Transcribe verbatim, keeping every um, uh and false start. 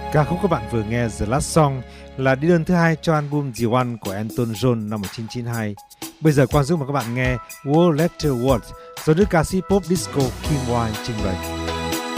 Ca khúc các bạn vừa nghe The Last Song là đi đơn thứ hai cho album The One của Elton John năm một nghìn chín trăm chín mươi hai. Bây giờ Quang Dũng mời các bạn nghe World Letter World do nữ ca sĩ pop disco Kim Wilde trình bày.